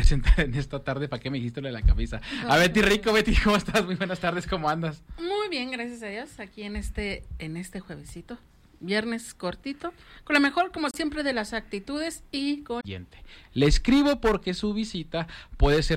presentar en esta tarde. ¿Para qué me dijiste lo de la camisa? A Betty Rico. Betty, ¿cómo estás? Muy buenas tardes, ¿cómo andas? Muy bien, gracias a Dios, aquí en este juevesito, viernes cortito, con lo mejor, como siempre, de las actitudes y con... Le escribo porque su visita puede ser